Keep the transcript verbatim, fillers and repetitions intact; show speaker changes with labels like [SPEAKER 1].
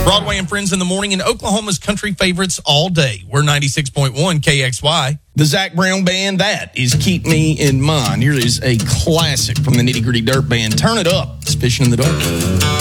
[SPEAKER 1] Broadway and Friends in the morning, and Oklahoma's country favorites all day. We're ninety-six point one K X Y. The Zac Brown Band, that is Keep Me in Mind. Here is a classic from the Nitty Gritty Dirt Band. Turn it up. It's Fishing in the Dark.